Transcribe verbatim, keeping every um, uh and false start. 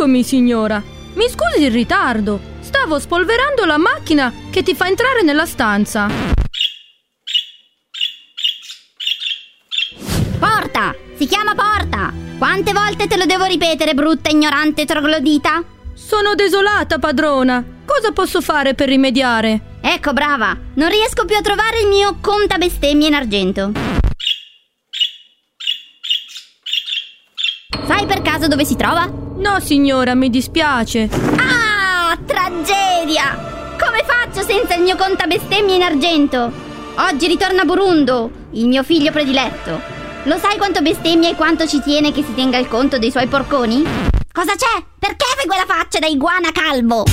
Eccomi, signora. Mi scusi il ritardo. Stavo spolverando la macchina che ti fa entrare nella stanza. Porta! Si chiama porta! Quante volte te lo devo ripetere, brutta ignorante troglodita? Sono desolata, padrona. Cosa posso fare per rimediare? Ecco, brava! Non riesco più a trovare il mio contabestemmie in argento. Sai per caso dove si trova? No, signora, mi dispiace. Ah, tragedia! Come faccio senza il mio contabestemmie in argento? Oggi ritorna Burundo, il mio figlio prediletto. Lo sai quanto bestemmia e quanto ci tiene che si tenga il conto dei suoi porconi? Cosa c'è? Perché fai quella faccia da iguana calvo?